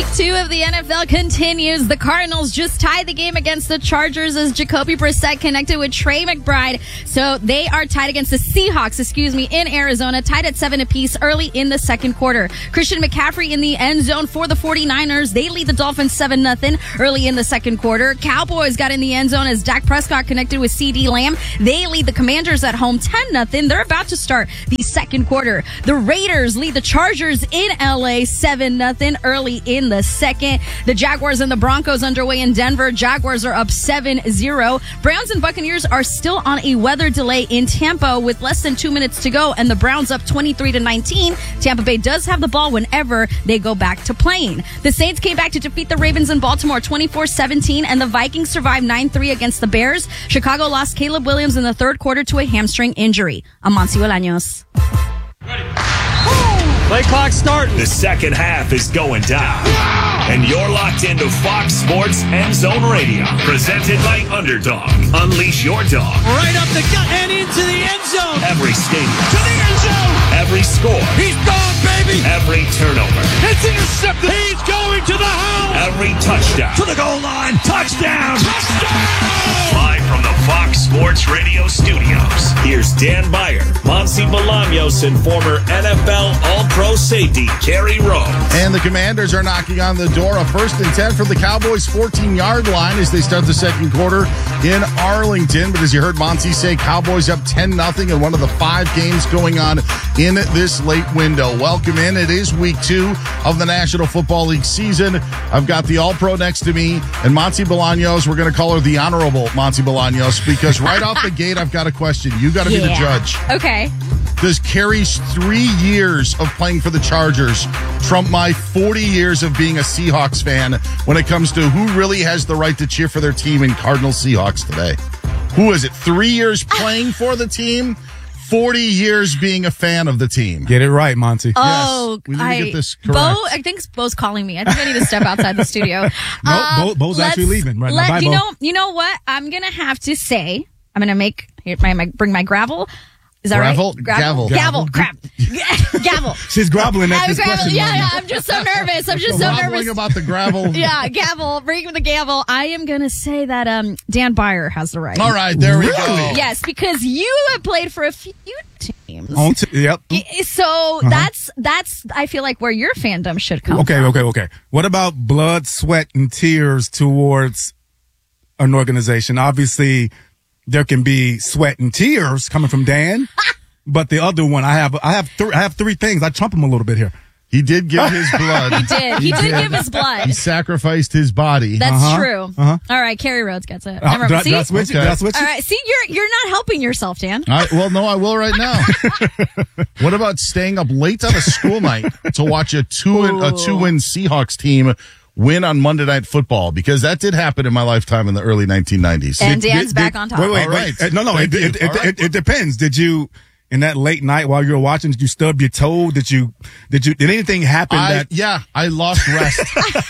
2 of the NFL continues. The Cardinals just tied the game against the Chargers as Jacoby Brissett connected with Trey McBride. So they are tied against the Seahawks, in Arizona, tied at 7 apiece early in the second quarter. Christian McCaffrey in the end zone for the 49ers. They lead the Dolphins 7-0 early in the second quarter. Cowboys got in the end zone as Dak Prescott connected with CeeDee Lamb. They lead the Commanders at home 10-0. They're about to start the second quarter. The Raiders lead the Chargers in LA 7-0 early in the second. The Jaguars and the Broncos underway in Denver. Jaguars are up 7-0. Browns and Buccaneers are still on a weather delay in Tampa with less than 2 minutes to go, and the Browns up 23-19. Tampa Bay does have the ball whenever they go back to playing. The Saints came back to defeat the Ravens in Baltimore 24-17, and the Vikings survived 9-3 against the Bears. Chicago lost Caleb Williams in the third quarter to a hamstring injury. I'm Monty Bolaños. Play clock starting. The second half is going down. And you're locked into Fox Sports End Zone Radio. Presented by Underdog. Unleash your dog. Right up the gut and into the end zone. Every stadium. To the end zone. Every score. He's gone, baby. Every turnover. It's intercepted. He's going to the house. Every touchdown. To the goal line. Touchdown. Touchdown. Live from the Fox Sports Radio studios. Here's Dan Beyer, Monty Bolaños, and former NFL All-Pro safety Kerry Rhodes. And the Commanders are knocking on the door. A 1st and 10 from the Cowboys' 14-yard line as they start the second quarter in Arlington. But as you heard Monty say, Cowboys up 10-0 in one of the 5 games going on in this late window. Welcome in. It is week 2 of the National Football League season. I've got the All-Pro next to me and Monty Bolaños. We're going to call her the Honorable Monty Bolaños because right off the gate, I've got a question. You got to be the judge. Okay. Does Kerry's 3 years of playing for the Chargers trump my 40 years of being a Seahawks fan when it comes to who really has the right to cheer for their team in Cardinals Seahawks today? Who is it? 3 years playing for the team, 40 years being a fan of the team. Get it right, Monty. Oh, yes, we need to get this correct. Bo, I think Bo's calling me. I think I need to step outside the studio. No, Bo's actually leaving right now. Bye, Bo. You know what? I'm going to have to say, I'm going to bring my gravel. Is that Gravel? right? Gavel. Crap. Gavel. She's groveling at this question. Yeah. I'm just so nervous. I'm just so nervous about the gravel. Yeah, gavel. Bring the gavel. I am going to say that Dan Beyer has the right. All right, there we go. Yes, because you have played for a few teams. Yep. So that's I feel like where your fandom should come from. Okay. What about blood, sweat, and tears towards an organization? Obviously, there can be sweat and tears coming from Dan, but the other one, I have 3 things. I trump him a little bit here. He did give his blood. He did give his blood. He sacrificed his body. That's true. All right, Kerry Rhodes gets it. See? That's what you. All right, see, you're not helping yourself, Dan. Well, no, I will right now. What about staying up late on a school night to watch a two-win Seahawks team win on Monday Night Football? Because that did happen in my lifetime in the early 1990s. And Dan's back on top. Wait. All right. No. It depends. Did you, in that late night while you were watching, did you stub your toe? Did anything happen I lost rest.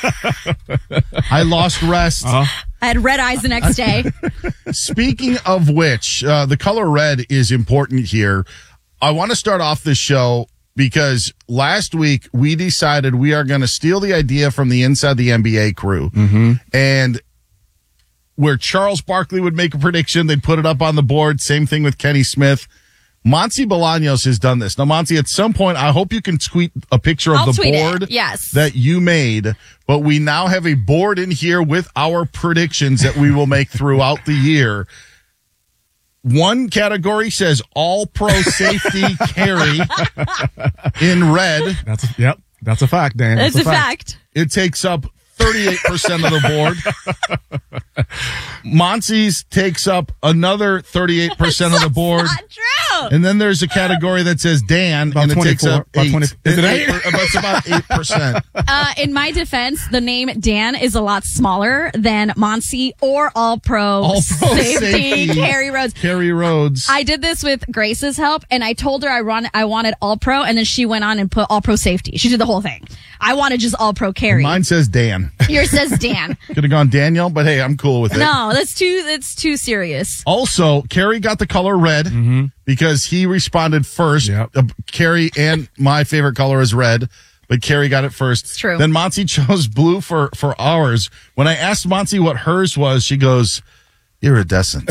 I lost rest. I had red eyes the next day. Speaking of which, the color red is important here. I want to start off this show because last week we decided we are going to steal the idea from the Inside the NBA crew. Mm-hmm. And where Charles Barkley would make a prediction, they'd put it up on the board. Same thing with Kenny Smith. Monty Bolaños has done this. Now, Monty, at some point, I hope you can tweet a picture of the board that you made. But we now have a board in here with our predictions that we will make throughout the year. One category says All-Pro Safety Kerry in red. That's a fact, Dan. That's a fact. It takes up 38% of the board. Monty's takes up another 38% of the board. That's not true. And then there's a category that says Dan, about and it 24, takes up 8. Is it 8? It's about 8%. In my defense, the name Dan is a lot smaller than Monty or All-Pro Safety Kerry Rhodes. Kerry Rhodes. I did this with Grace's help, and I told her I wanted All-Pro, and then she went on and put All-Pro Safety. She did the whole thing. I wanted just All-Pro Kerry. Mine says Dan. Yours says Dan. Could have gone Daniel, but hey, I'm cool with it. No, that's too serious. Also, Kerry got the color red because he responded first. Yep. Kerry and my favorite color is red. but Carrie got it first. It's true. Then Monty chose blue for ours. When I asked Monty what hers was, she goes, iridescent.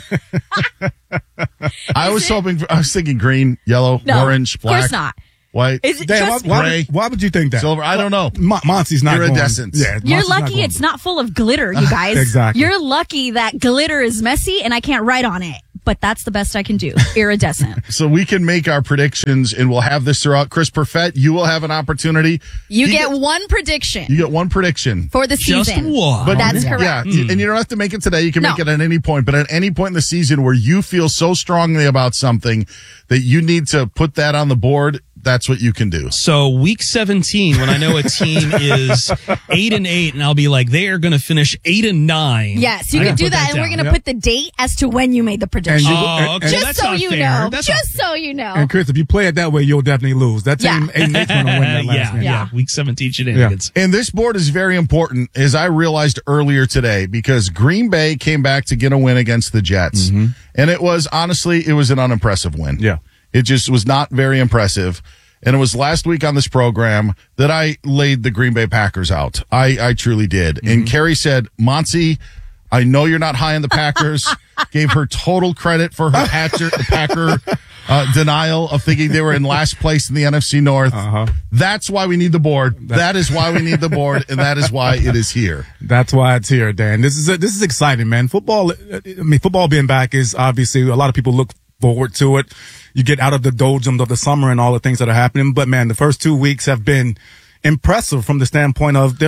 I was thinking green, yellow, No, orange, black. Of course not. White. Is it Dan, just why would you think that? Silver. I don't know. Monty's not Iridescent. going. Yeah, You're Monty's not lucky going. it's not full of glitter, you guys. Exactly. You're lucky that glitter is messy and I can't write on it. But that's the best I can do. Iridescent. So we can make our predictions, and we'll have this throughout. Chris Perfett, you will have an opportunity. You get one prediction You get one prediction. for the Just season. one. But That's correct. Yeah, and you don't have to make it today. You can No. make it at any point. But at any point in the season where you feel so strongly about something that you need to put that on the board, that's what you can do. So week 17, when I know a team is 8-8, and I'll be like, they are going to finish 8-9. Yes, you I can gotta do put that, and we're down. going to put the date as to when you made the prediction. And you- Oh, okay. Just That's so not you fair. know. That's Just so you know. And Chris, if you play it that way, you'll definitely lose. That team Yeah. 8-8's going to win that last game. yeah. Week 17 shenanigans. And this board is very important, as I realized earlier today, because Green Bay came back to get a win against the Jets. And it was, honestly, it was an unimpressive win. Yeah. It just was not very impressive. And it was last week on this program that I laid the Green Bay Packers out. I truly did. And Carrie said, Monty, I know you're not high on the Packers. Gave her total credit for her Packer denial of thinking they were in last place in the NFC North. That's why we need the board. That is why we need the board, and that is why it is here. That's why it's here, Dan. This is exciting, man. Football being back is obviously a lot of people look forward to it. You get out of the doldrums of the summer and all the things that are happening. But man, the first 2 weeks have been impressive from the standpoint of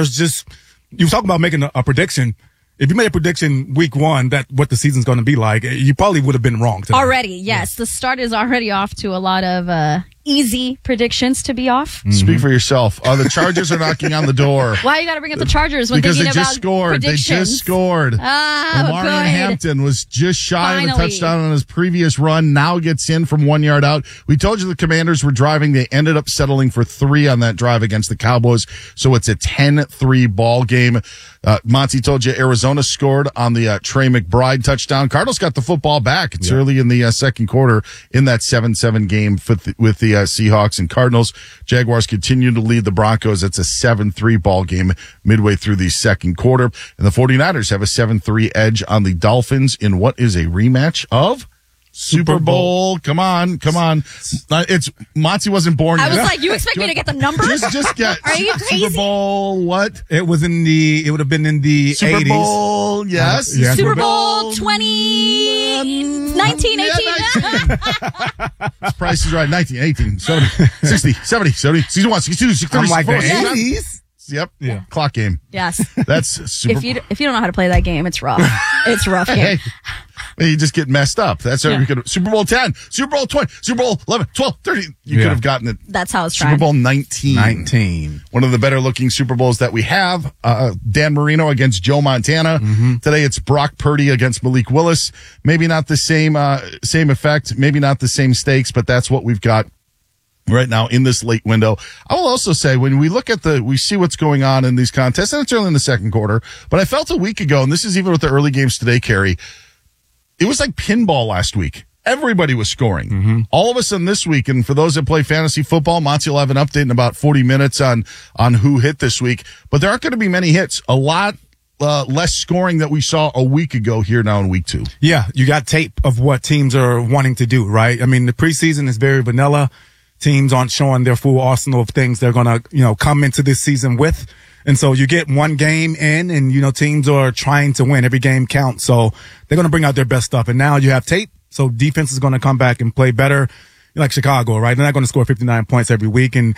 you talk about making a prediction. If you made a prediction week 1 that what the season's going to be like, you probably would have been wrong today. Already, yes. The start is already off to a lot of easy predictions to be off. Speak for yourself. The Chargers are knocking on the door. Why you got to bring up the Chargers when Because they thinking just about scored. They predictions? just scored. Ah, Omarion good. Hampton was just shy of a Finally. touchdown on his previous run. Now gets in from 1 yard out. We told you the Commanders were driving. They ended up settling for 3 on that drive against the Cowboys. So it's a 10-3 ball game. Monty told you Arizona scored on the Trey McBride touchdown. Cardinals got the football back. It's early in the second quarter in that 7-7 game with the Seahawks and Cardinals. Jaguars continue to lead the Broncos. It's a 7-3 ball game midway through the second quarter. And the 49ers have a 7-3 edge on the Dolphins in what is a rematch of Super Bowl. Come on. It's Monty wasn't born I yet. was like, you expect me to get the numbers? Just get Are you Super crazy? Bowl. What? It would have been in the Super 80s. Bowl. Yes. Yeah. Super Bowl 19, 18. Price is right. 19, 18, 70, 60, 70, 70, 61, 62, 63, I'm like the 64, 80s. Yep. Yeah. Clock game. Yes. That's Super If you don't know how to play that game, it's rough. It's a rough game. Hey, you just get messed up. That's how we could Super Bowl 10, Super Bowl 20, Super Bowl 11, 12, 13. You Yeah. could have gotten it. That's how it's Super trying. Bowl 19. 19. One of the better looking Super Bowls that we have. Dan Marino against Joe Montana. Today it's Brock Purdy against Malik Willis. Maybe not the same effect. Maybe not the same stakes, but that's what we've got right now in this late window. I will also say when we look at we see what's going on in these contests, and it's early in the second quarter, but I felt a week ago, and this is even with the early games today, Carrie, it was like pinball last week. Everybody was scoring. All of a sudden this week, and for those that play fantasy football, Monty will have an update in about 40 minutes on who hit this week, but there aren't going to be many hits. A lot less scoring that we saw a week ago here now in week 2. Yeah, you got tape of what teams are wanting to do, right? I mean, the preseason is very vanilla. Teams aren't showing their full arsenal of things they're going to, come into this season with. And so you get one game in and, teams are trying to win. Every game counts. So they're going to bring out their best stuff. And now you have tape. So defense is going to come back and play better, like Chicago, right? They're not going to score 59 points every week. And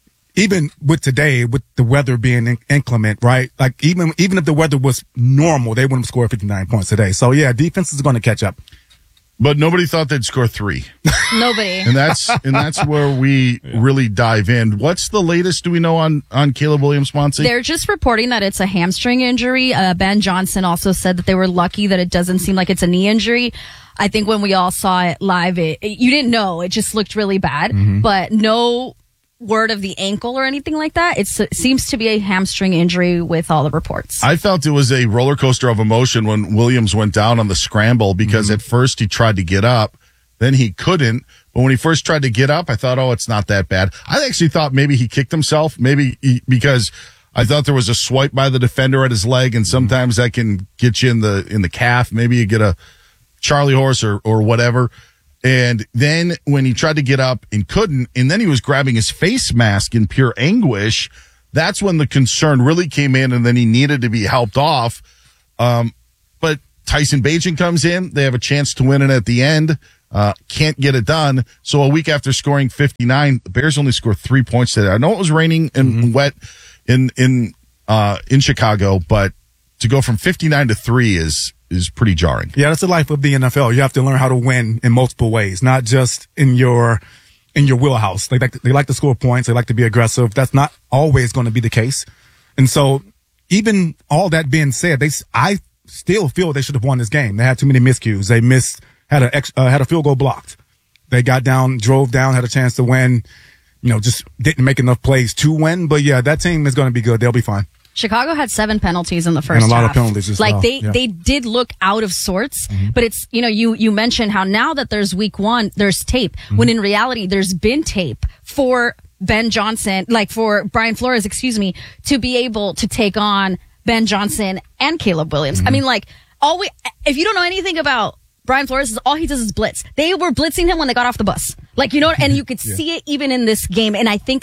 even with today, with the weather being inclement, right? Like even if the weather was normal, they wouldn't have scored 59 points today. So yeah, defense is going to catch up. But nobody thought they'd score 3. Nobody. And that's where we really dive in. What's the latest do we know on Caleb Williams, Monty? They're just reporting that it's a hamstring injury. Ben Johnson also said that they were lucky that it doesn't seem like it's a knee injury. I think when we all saw it live, you didn't know. It just looked really bad. But no word of the ankle or anything like that. It seems to be a hamstring injury with all the reports. I felt it was a roller coaster of emotion when Williams went down on the scramble because at first he tried to get up, then he couldn't, But when he first tried to get up, I thought, oh, it's not that bad. I actually thought maybe he kicked himself, because I thought there was a swipe by the defender at his leg, and sometimes that can get you in the calf. Maybe you get a Charlie horse or whatever. And then when he tried to get up and couldn't, and then he was grabbing his face mask in pure anguish, that's when the concern really came in, and then he needed to be helped off. But Tyson Bagent comes in. They have a chance to win it at the end. Can't get it done. So a week after scoring 59, the Bears only scored 3 points today. I know it was raining and wet in Chicago, but to go from 59 to 3 is pretty jarring. Yeah, that's the life of the NFL. You have to learn how to win in multiple ways, not just in your wheelhouse. They like to score points. They like to be aggressive. That's not always going to be the case. And so even all that being said, I still feel they should have won this game. They had too many miscues. They had a field goal blocked. They got down, drove down, had a chance to win, just didn't make enough plays to win. But yeah, that team is going to be good. They'll be fine. Chicago had 7 penalties in the first half. And a lot of penalties as well. They did look out of sorts, but it's, you mentioned how now that there's week 1, there's tape, when in reality there's been tape for Ben Johnson, for Brian Flores, to be able to take on Ben Johnson and Caleb Williams. I mean, if you don't know anything about Brian Flores, all he does is blitz. They were blitzing him when they got off the bus. And you could see it even in this game. And I think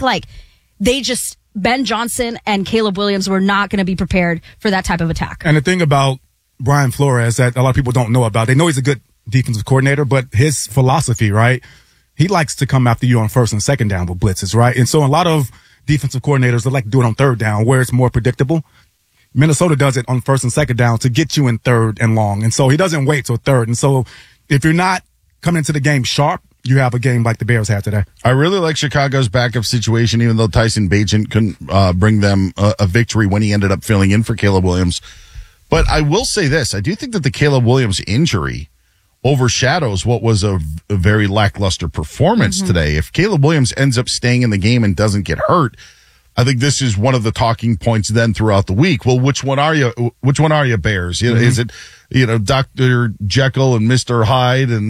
Ben Johnson and Caleb Williams were not going to be prepared for that type of attack. And the thing about Brian Flores that a lot of people don't know about, they know he's a good defensive coordinator, but his philosophy, right? He likes to come after you on first and second down with blitzes, right? And so a lot of defensive coordinators, they like to do it on third down where it's more predictable. Minnesota does it on first and second down to get you in third and long. And so he doesn't wait till third. And so if you're not coming into the game sharp, you have a game like the Bears had today. I really like Chicago's backup situation, even though Tyson Bagent couldn't bring them a victory when he ended up filling in for Caleb Williams. But I will say this. I do think that the Caleb Williams injury overshadows what was a very lackluster performance today. If Caleb Williams ends up staying in the game and doesn't get hurt, I think this is one of the talking points then throughout the week. Well, which one are you, Bears? Is it, Dr. Jekyll and Mr. Hyde and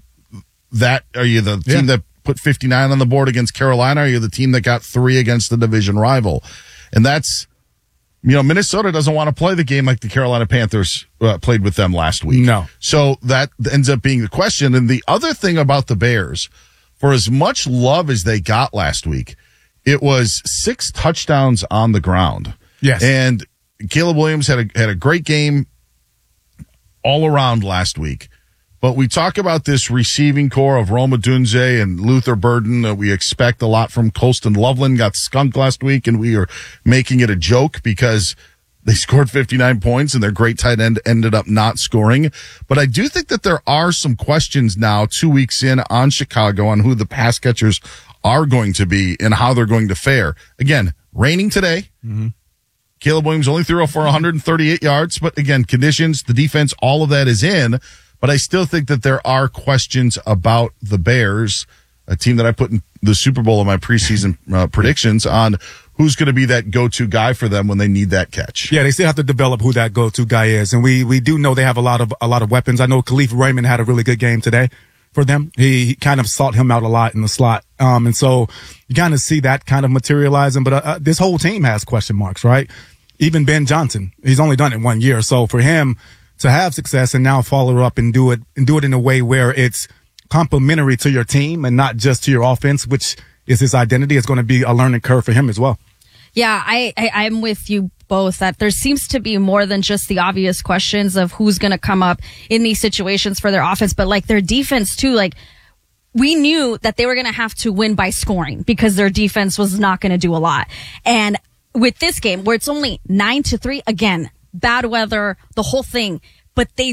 are you the team that put 59 on the board against Carolina? Or are you the team that got 3 against the division rival? And that's, Minnesota doesn't want to play the game like the Carolina Panthers played with them last week. No. So that ends up being the question. And the other thing about the Bears, for as much love as they got last week, it was 6 touchdowns on the ground. Yes. And Caleb Williams had a great game all around last week. But we talk about this receiving core of Rome Odunze and Luther Burden that we expect a lot from. Colston Loveland got skunked last week, and we are making it a joke because they scored 59 points and their great tight end ended up not scoring. But I do think that there are some questions now 2 weeks in on Chicago on who the pass catchers are going to be and how they're going to fare. Again, raining today. Caleb Williams only threw for 138 yards. But again, conditions, the defense, all of that is in. But I still think that there are questions about the Bears, a team that I put in the Super Bowl in my preseason predictions, on who's going to be that go-to guy for them when they need that catch. Yeah, they still have to develop who that go-to guy is. And we do know they have a lot of weapons. I know Khalif Raymond had a really good game today for them. He kind of sought him out a lot in the slot. And so you kind of see that kind of materializing. But this whole team has question marks, right? Even Ben Johnson, he's only done it 1 year. So for him to have success and now follow up and do it in a way where it's complementary to your team and not just to your offense, which is his identity, is going to be a learning curve for him as well. Yeah, I'm with you both that there seems to be more than just the obvious questions of who's going to come up in these situations for their offense, but their defense too. We knew that they were going to have to win by scoring because their defense was not going to do a lot. And with this game where it's only 9-3, again, bad weather, the whole thing, but they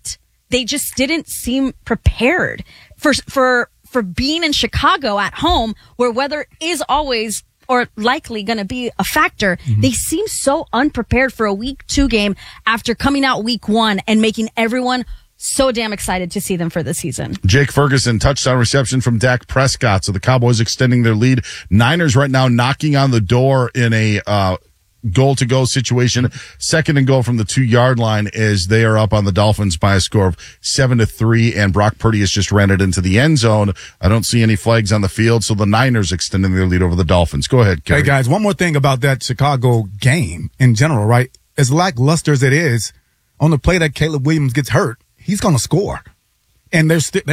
just didn't seem prepared for being in Chicago at home, where weather is always or likely going to be a factor. They seem so unprepared for a week 2 game after coming out week 1 and making everyone so damn excited to see them for the season. Jake Ferguson, touchdown reception from Dak Prescott. So the Cowboys extending their lead. Niners right now knocking on the door in a goal-to-go situation, 2nd and goal from the 2-yard line as they are up on the Dolphins by a score of 7-3, and Brock Purdy has just ran it into the end zone. I don't see any flags on the field, so the Niners extending their lead over the Dolphins. Go ahead, Kerry. Hey, guys, one more thing about that Chicago game in general, right? As lackluster as it is, on the play that Caleb Williams gets hurt, he's going to score. And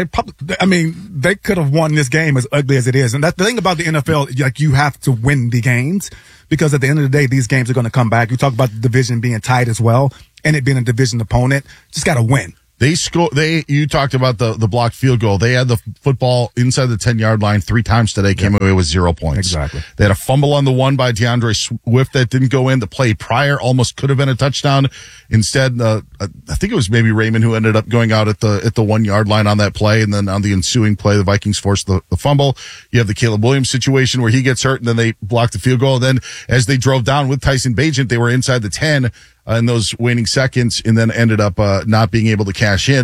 they could have won this game as ugly as it is. And that's the thing about the NFL, like, you have to win the games because at the end of the day, these games are going to come back. You talk about the division being tight as well and it being a division opponent. Just got to win. You talked about the blocked field goal. They had the football inside the 10-yard line 3 times today, came away with 0 points. Exactly. They had a fumble on the one by DeAndre Swift that didn't go in. The play prior almost could have been a touchdown. Instead, I think it was maybe Raymond who ended up going out at the 1-yard line on that play. And then on the ensuing play, the Vikings forced the fumble. You have the Caleb Williams situation where he gets hurt and then they blocked the field goal. And then as they drove down with Tyson Bagent, they were inside the 10 in those waning seconds and then ended up not being able to cash in.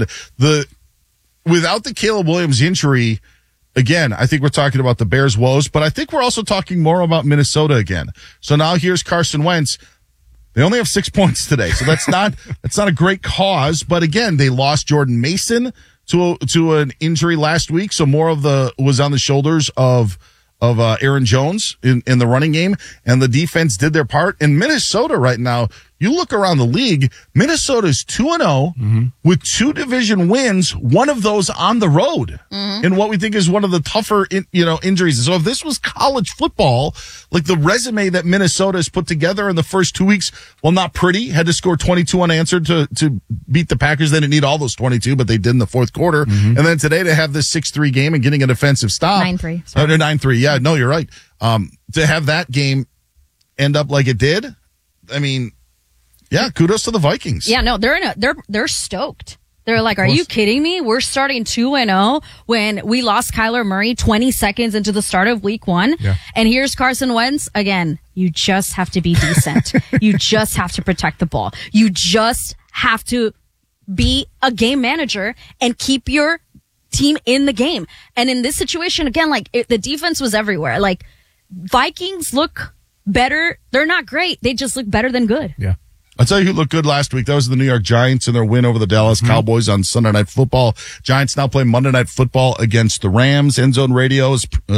Without the Caleb Williams injury, again, I think we're talking about the Bears' woes, but I think we're also talking more about Minnesota again. So now here's Carson Wentz. They only have 6 points today, so that's not a great cause. But again, they lost Jordan Mason to an injury last week, so more of was on the shoulders of Aaron Jones in the running game, and the defense did their part. In Minnesota right now, you look around the league, Minnesota's 2-0 with 2 division wins, one of those on the road in what we think is one of the tougher, injuries. So if this was college football, like the resume that Minnesota has put together in the first 2 weeks, well, not pretty, had to score 22 unanswered to beat the Packers. They didn't need all those 22, but they did in the fourth quarter. And then today to have this 6-3 game and getting a defensive stop. 9-3. 9-3. Yeah, no, you're right. To have that game end up like it did, I mean, yeah, kudos to the Vikings. Yeah, no, they're stoked. They're like, are you kidding me? We're starting 2-0 when we lost Kyler Murray 20 seconds into the start of week 1. Yeah. And here's Carson Wentz. Again, you just have to be decent. You just have to protect the ball. You just have to be a game manager and keep your team in the game. And in this situation, again, the defense was everywhere. Like, Vikings look better. They're not great. They just look better than good. Yeah. I'll tell you who looked good last week. That was the New York Giants and their win over the Dallas Cowboys on Sunday Night Football. Giants now play Monday Night Football against the Rams. End Zone Radio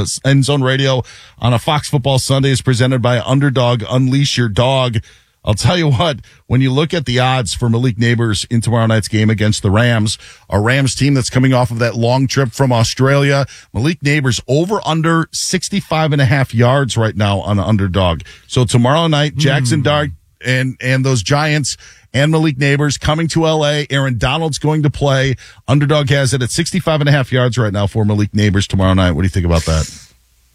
on a Fox Football Sunday is presented by Underdog. Unleash your dog. I'll tell you what, when you look at the odds for Malik Neighbors in tomorrow night's game against the Rams, a Rams team that's coming off of that long trip from Australia, Malik Neighbors over under 65.5 yards right now on Underdog. So tomorrow night, Jackson Dart and those Giants and Malik Neighbors coming to LA. Aaron Donald's going to play. Underdog has it at 65.5 yards right now for Malik Neighbors tomorrow night. What do you think about that?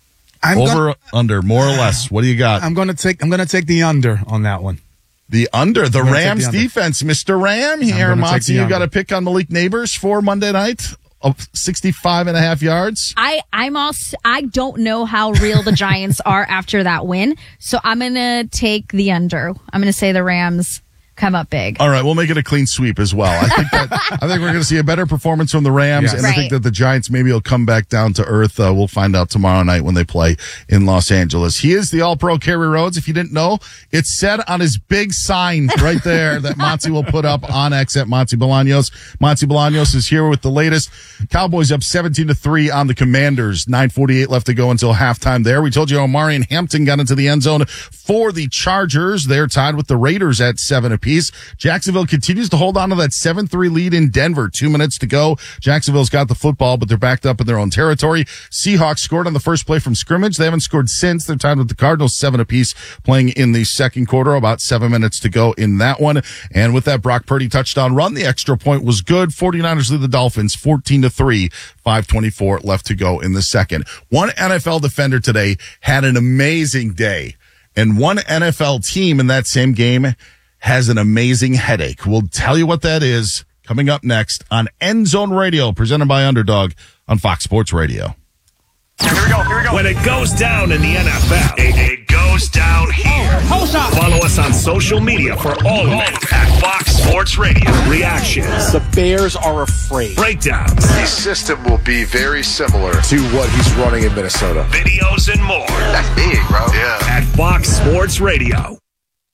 Under, more or less. What do you got? I'm going to take the under on that one. The under, the Rams defense, Mr. Ram here, Monty. You got a pick on Malik Neighbors for Monday night of 65.5 yards. I don't know how real the Giants are after that win, so I'm gonna take the under. I'm gonna say the Rams come up big. All right, we'll make it a clean sweep as well. I think we're going to see a better performance from the Rams, yes. And I think that the Giants maybe will come back down to earth. We'll find out tomorrow night when they play in Los Angeles. He is the All-Pro Kerry Rhodes. If you didn't know, it's said on his big sign right there that Monty will put up on X at Monty Bolaños. Monty Bolaños is here with the latest. Cowboys up 17-3 on the Commanders. 9:48 left to go until halftime there. We told you Omari and Hampton got into the end zone for the Chargers. They're tied with the Raiders at 7 apiece. Jacksonville continues to hold on to that 7-3 lead in Denver. 2 minutes to go. Jacksonville's got the football, but they're backed up in their own territory. Seahawks scored on the first play from scrimmage. They haven't scored since. They're tied with the Cardinals 7 apiece, playing in the second quarter. About 7 minutes to go in that one. And with that Brock Purdy touchdown run, the extra point was good. 49ers lead the Dolphins 14-3. 5:24 left to go in the second. One NFL defender today had an amazing day, and one NFL team in that same game has an amazing headache. We'll tell you what that is coming up next on End Zone Radio, presented by Underdog on Fox Sports Radio. Here we go. When it goes down in the NFL, it goes down here. Follow us on social media for all of it at Fox Sports Radio. Reactions. The Bears are afraid. Breakdowns. The system will be very similar to what he's running in Minnesota. Videos and more. That's big, bro. Yeah. At Fox Sports Radio.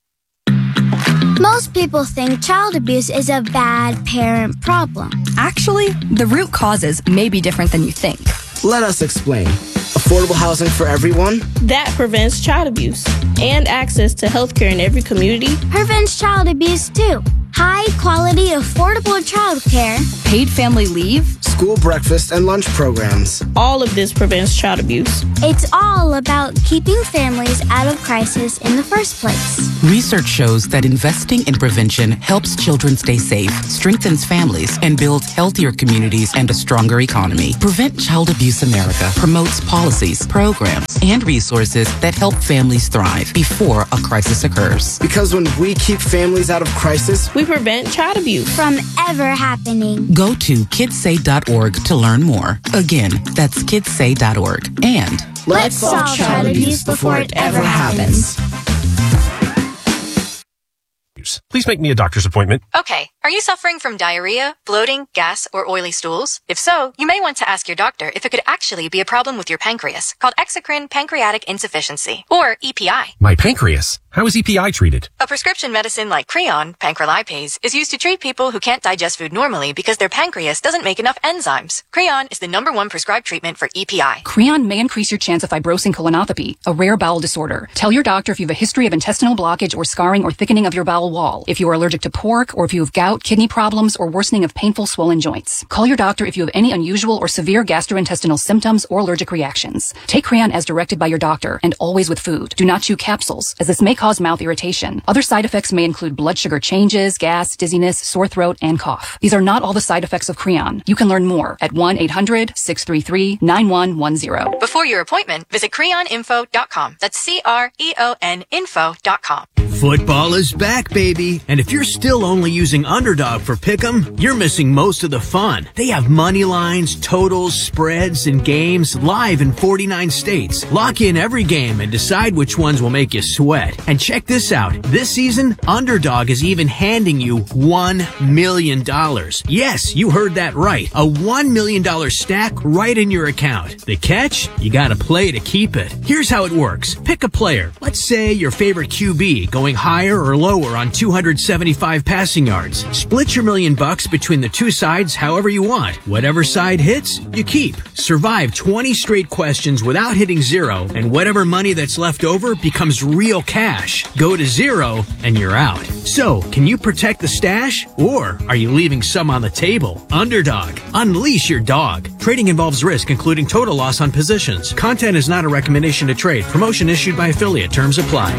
Most people think child abuse is a bad parent problem. Actually, the root causes may be different than you think. Let us explain. Affordable housing for everyone? That prevents child abuse. And access to healthcare in every community. Prevents child abuse too. High quality, affordable childcare. Paid family leave. School breakfast and lunch programs. All of this prevents child abuse. It's all about keeping families out of crisis in the first place. Research shows that investing in prevention helps children stay safe, strengthens families, and builds healthier communities and a stronger economy. Prevent Child Abuse America promotes policies, programs, and resources that help families thrive before a crisis occurs. Because when we keep families out of crisis, we prevent child abuse from ever happening. Go to kidssay.org to learn more. Again, that's kidssay.org. And let's solve child abuse before it ever happens. Please make me a doctor's appointment. Okay. Are you suffering from diarrhea, bloating, gas, or oily stools? If so, you may want to ask your doctor if it could actually be a problem with your pancreas, called exocrine pancreatic insufficiency, or EPI. My pancreas? How is EPI treated? A prescription medicine like Creon, pancrelipase, is used to treat people who can't digest food normally because their pancreas doesn't make enough enzymes. Creon is the #1 prescribed treatment for EPI. Creon may increase your chance of fibrosing colonopathy, a rare bowel disorder. Tell your doctor if you have a history of intestinal blockage or scarring or thickening of your bowel wall, if you are allergic to pork, or if you have gout, kidney problems, or worsening of painful swollen joints. Call your doctor if you have any unusual or severe gastrointestinal symptoms or allergic reactions. Take Creon as directed by your doctor, and always with food. Do not chew capsules, as this may cause mouth irritation. Other side effects may include blood sugar changes, gas, dizziness, sore throat, and cough. These are not all the side effects of Creon. You can learn more at 1-800-633-9110. Before your appointment, visit creoninfo.com. That's CREON info.com. Football is back, baby. And if you're still only using Underdog for Pick'em, you're missing most of the fun. They have money lines, totals, spreads, and games live in 49 states. Lock in every game and decide which ones will make you sweat. And check this out. This season, Underdog is even handing you $1 million. Yes, you heard that right. A $1 million stack right in your account. The catch? You gotta play to keep it. Here's how it works. Pick a player. Let's say your favorite QB going higher or lower on 275 passing yards. Split your $1 million between the two sides however you want. Whatever side hits, you keep. Survive 20 straight questions without hitting zero, and whatever money that's left over becomes real cash. Go to zero, and you're out. So, can you protect the stash, or are you leaving some on the table? Underdog. Unleash your dog. Trading involves risk, including total loss on positions. Content is not a recommendation to trade. Promotion issued by affiliate. Terms apply.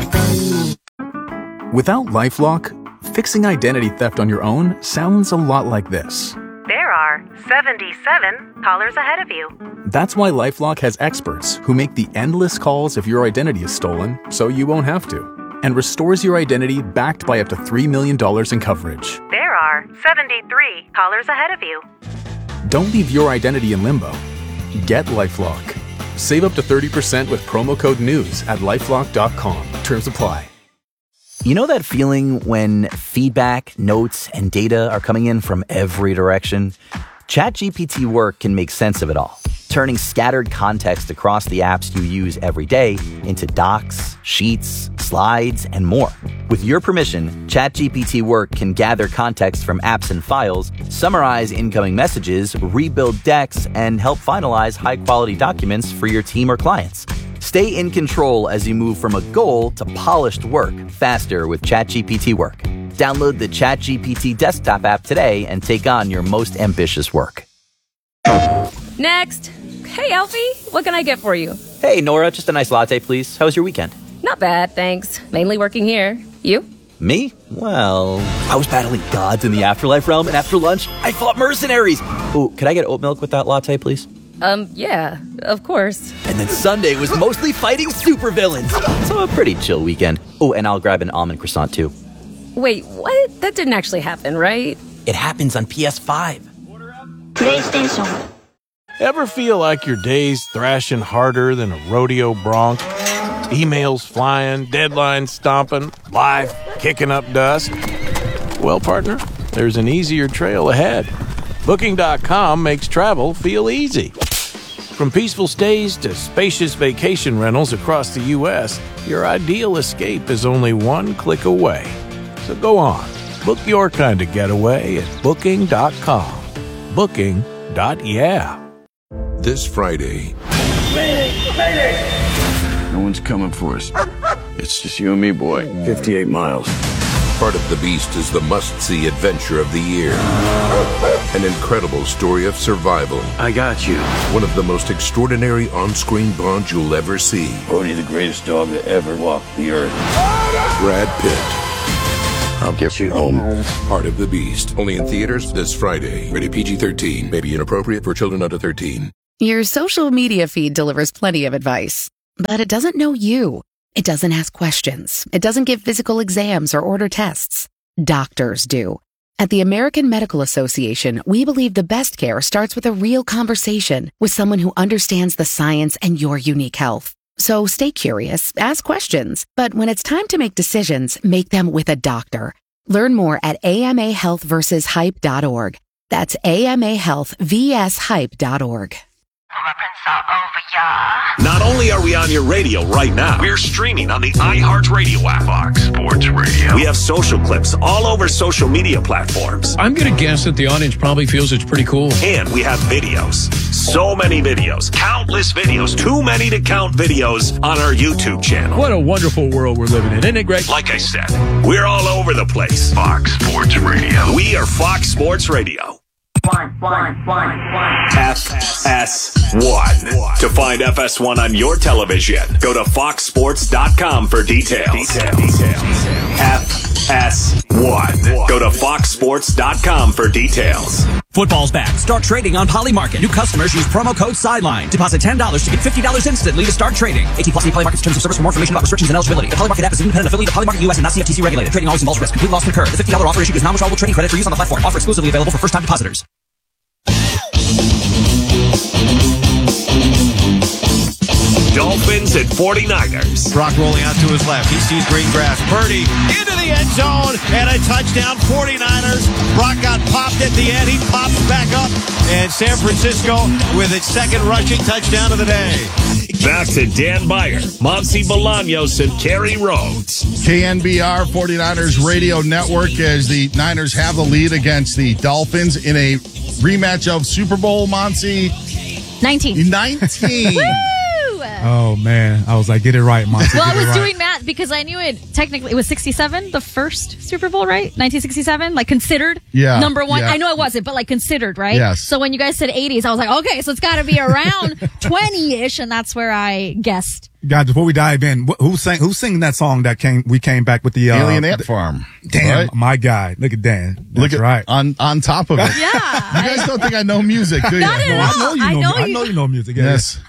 Without LifeLock, fixing identity theft on your own sounds a lot like this. There are 77 callers ahead of you. That's why LifeLock has experts who make the endless calls if your identity is stolen, so you won't have to, and restores your identity backed by up to $3 million in coverage. There are 73 callers ahead of you. Don't leave your identity in limbo. Get LifeLock. Save up to 30% with promo code NEWS at LifeLock.com. Terms apply. You know that feeling when feedback, notes, and data are coming in from every direction? ChatGPT Work can make sense of it all, turning scattered context across the apps you use every day into docs, sheets, slides, and more. With your permission, ChatGPT Work can gather context from apps and files, summarize incoming messages, rebuild decks, and help finalize high-quality documents for your team or clients. Stay in control as you move from a goal to polished work faster with ChatGPT Work. Download the ChatGPT desktop app today and take on your most ambitious work. Next. Hey, Alfie, what can I get for you? Hey, Nora, just a nice latte, please. How was your weekend? Not bad, thanks. Mainly working here. You? Me? Well, I was battling gods in the afterlife realm, and after lunch, I fought mercenaries. Oh, could I get oat milk with that latte, please? Yeah, of course. And then Sunday was mostly fighting supervillains. So a pretty chill weekend. Oh, and I'll grab an almond croissant, too. Wait, what? That didn't actually happen, right? It happens on PS5. PlayStation. Ever feel like your day's thrashing harder than a rodeo bronc? Emails flying, deadlines stomping, life kicking up dust? Well, partner, there's an easier trail ahead. Booking.com makes travel feel easy. From peaceful stays to spacious vacation rentals across the U.S., your ideal escape is only one click away. So go on, book your kind of getaway at Booking.com. Booking.yeah. This Friday. No one's coming for us. It's just you and me, boy. 58 miles. Part of the Beast is the must-see adventure of the year. An incredible story of survival. I got you. One of the most extraordinary on-screen bonds you'll ever see. Bodhi, the greatest dog that ever walked the earth. Brad Pitt. I'll get you home. Part of the Beast. Only in theaters this Friday. Rated PG-13. May be inappropriate for children under 13. Your social media feed delivers plenty of advice, but it doesn't know you. It doesn't ask questions. It doesn't give physical exams or order tests. Doctors do. At the American Medical Association, we believe the best care starts with a real conversation with someone who understands the science and your unique health. So stay curious, ask questions, but when it's time to make decisions, make them with a doctor. Learn more at amahealthversushype.org. That's amahealthvshype.org. Not only are we on your radio right now, we're streaming on the iHeartRadio app. Fox Sports Radio. We have social clips all over social media platforms. I'm going to guess that the audience probably feels it's pretty cool. And we have videos. So many videos. Countless videos. Too many to count videos on our YouTube channel. What a wonderful world we're living in, isn't it, Greg? Like I said, we're all over the place. Fox Sports Radio. We are Fox Sports Radio. FS1. To find FS1 on your television, go to foxsports.com for details. FS1. Go to foxsports.com for details. Football's back. Start trading on Polymarket. New customers use promo code SIDELINE. Deposit $10 to get $50 instantly to start trading. 18+ Polymarket's terms of service. For more information about restrictions and eligibility. The Polymarket app is an independent affiliate of Polymarket US and not CFTC regulated. Trading always involves risk. Complete loss can occur. The $50 offer issued is non-withdrawable trading credit for use on the platform. Offer exclusively available for first-time depositors. Dolphins and 49ers. Brock rolling out to his left. He sees green grass. Purdy into the end zone and a touchdown 49ers. Brock got popped at the end. He pops back up. And San Francisco with its second rushing touchdown of the day. Back to Dan Beyer, Monty Bolaños, and Kerry Rhodes. KNBR 49ers Radio Network as the Niners have the lead against the Dolphins in a rematch of Super Bowl, Monty. 19. Oh, man. I was like, get it right, Monty. Well, I was doing math because I knew it was 67, the first Super Bowl, right? 1967, like considered number one. Yeah. I know it wasn't, but like considered, right? Yes. So when you guys said 80s, I was like, okay, so it's got to be around 20-ish, and that's where I guessed. Guys, before we dive in, who's singing that song that we came back with the Alien Ant Farm? Damn, right? My guy. Look at Dan. That's right. On top of it. Yeah. You guys don't think I know music, do you? Not at all. I know you know music. Yes.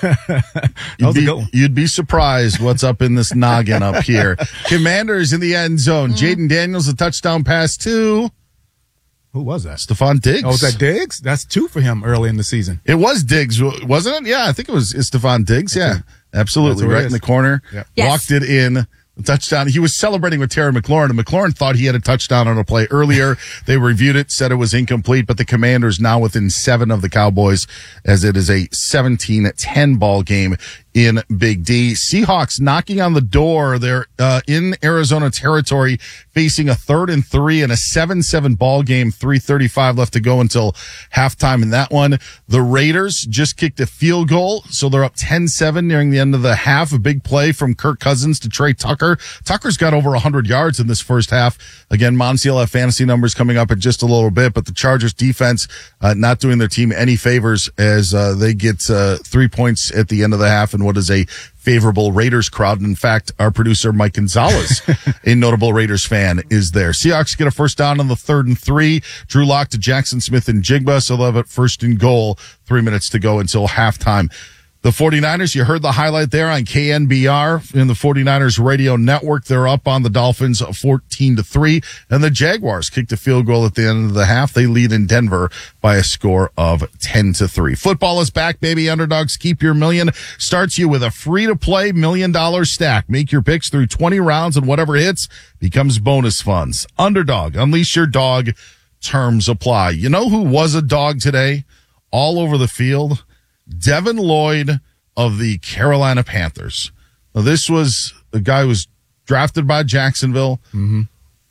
Yes. You'd be surprised what's up in this noggin up here. Commanders in the end zone. Jaden Daniels, a touchdown pass to... Who was that? Stephon Diggs. Oh, was that Diggs? That's 2 for him early in the season. It was Diggs, wasn't it? Yeah, I think it was Stephon Diggs. Yeah, absolutely. Right in the corner. Yeah. Yes. Walked it in. Touchdown. He was celebrating with Terry McLaurin, and McLaurin thought he had a touchdown on a play earlier. They reviewed it, said it was incomplete, but the Commanders now within 7 of the Cowboys as it is a 17-10 ball game in Big D. Seahawks knocking on the door. They're in Arizona territory facing a 3rd and 3 and a 7-7 ball game. 3:35 left to go until halftime in that one. The Raiders just kicked a field goal, so they're up 10-7 nearing the end of the half. A big play from Kirk Cousins to Trey Tucker. Tucker's got over 100 yards in this first half. Again, Monty will have fantasy numbers coming up in just a little bit, but the Chargers defense not doing their team any favors as they get 3 points at the end of the half and what is a favorable Raiders crowd. And in fact, our producer, Mike Gonzalez, a notable Raiders fan, is there. Seahawks get a first down on the 3rd and 3. Drew Lock to Jackson Smith and Jigba, so they'll have it first and goal. 3 minutes to go until halftime. The 49ers, you heard the highlight there on KNBR in the 49ers radio network. They're up on the Dolphins 14-3. And the Jaguars kicked a field goal at the end of the half. They lead in Denver by a score of 10-3. Football is back, baby. Underdogs Keep Your Million starts you with a free-to-play $1 million stack. Make your picks through 20 rounds, and whatever hits becomes bonus funds. Underdog, unleash your dog. Terms apply. You know who was a dog today? All over the field? Devin Lloyd of the Carolina Panthers. Now, this was a guy who was drafted by Jacksonville,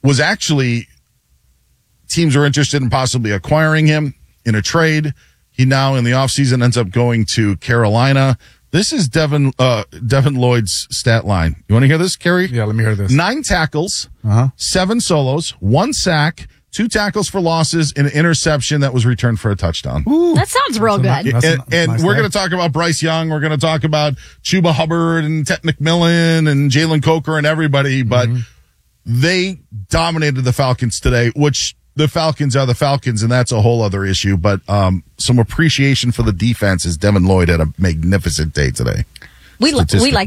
was actually teams are interested in possibly acquiring him in a trade. He now in the offseason ends up going to Carolina. This is Devin Lloyd's stat line. You want to hear this, Kerry? Yeah, let me hear this. 9 tackles, 7 solos, 1 sack, 2 tackles for losses, and an interception that was returned for a touchdown. Ooh. That sounds real good. And we're going to talk about Bryce Young. We're going to talk about Chuba Hubbard and Ted McMillan and Jalen Coker and everybody, but they dominated the Falcons today, which the Falcons are the Falcons, and that's a whole other issue. But some appreciation for the defense as Devin Lloyd had a magnificent day today. We like